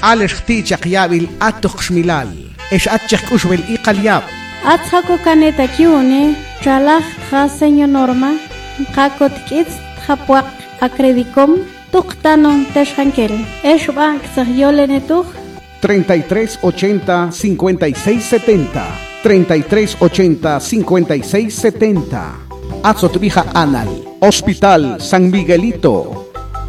alexti chaqyabil atuqshmilal esh atchaq ushbel iqalyab Atzako kaneta kiune chalaj ja señor Norma qakot kits japuaq acredicom tuqtanon teshankel esh bank sahyolenetuj 33 80 56 70 33 80 56 70 Atzotbija Anal Hospital San Miguelito